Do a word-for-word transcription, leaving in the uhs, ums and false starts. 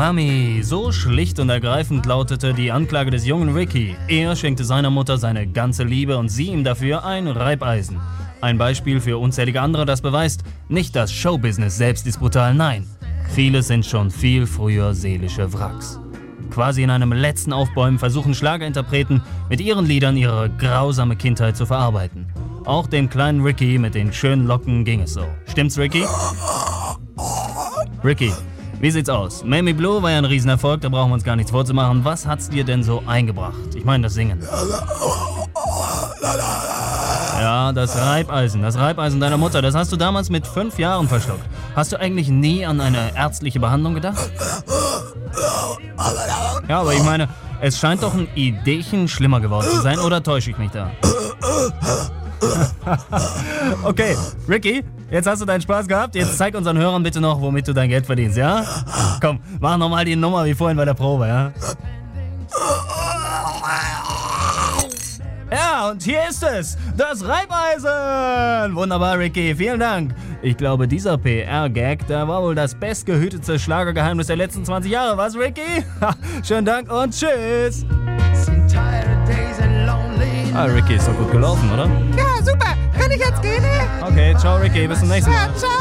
Mami, so schlicht und ergreifend lautete die Anklage des jungen Ricky. Er schenkte seiner Mutter seine ganze Liebe und sie ihm dafür ein Reibeisen. Ein Beispiel für unzählige andere, das beweist, nicht das Showbusiness selbst ist brutal, nein. Viele sind schon viel früher seelische Wracks. Quasi in einem letzten Aufbäumen versuchen Schlagerinterpreten mit ihren Liedern ihre grausame Kindheit zu verarbeiten. Auch dem kleinen Ricky mit den schönen Locken ging es so. Stimmt's, Ricky? Ricky, wie sieht's aus? Mamie Blue war ja ein Riesenerfolg, da brauchen wir uns gar nichts vorzumachen. Was hat's dir denn so eingebracht? Ich meine das Singen. Ja, das Reibeisen, das Reibeisen deiner Mutter, das hast du damals mit fünf Jahren verschluckt. Hast du eigentlich nie an eine ärztliche Behandlung gedacht? Ja, aber ich meine, es scheint doch ein Ideechen schlimmer geworden zu sein, oder täusche ich mich da? Okay, Ricky, jetzt hast du deinen Spaß gehabt, jetzt zeig unseren Hörern bitte noch, womit du dein Geld verdienst, ja? Komm, mach nochmal die Nummer wie vorhin bei der Probe, ja? Ja, und hier ist es, das Reibeisen! Wunderbar, Ricky, vielen Dank. Ich glaube, dieser P R-Gag, der war wohl das bestgehütete Schlagergeheimnis der letzten zwanzig Jahre, was, Ricky? Schönen Dank und tschüss! Ah, Ricky, ist doch gut gelaufen, oder? Ja, super. Kann ich jetzt gehen? Okay, ciao, Ricky, bis zum nächsten Mal. Ja, ciao.